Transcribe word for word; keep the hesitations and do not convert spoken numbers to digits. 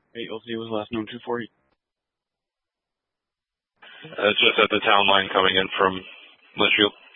eight L C was last known two forty. Uh, it's just at the town line coming in from Litchfield.